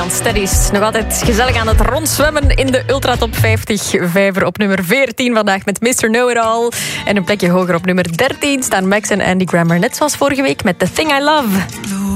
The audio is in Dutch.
Jan Steddys. Nog altijd gezellig aan het rondzwemmen in de Ultratop 50. Vijver op nummer 14 vandaag met Mr. Know-It-All. En een plekje hoger op nummer 13 staan Max en Andy Grammer. Net zoals vorige week met The Thing I Love.